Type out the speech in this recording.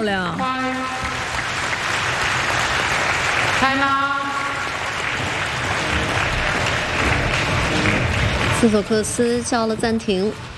漂亮。 开吗？ 斯索克斯叫了暂停。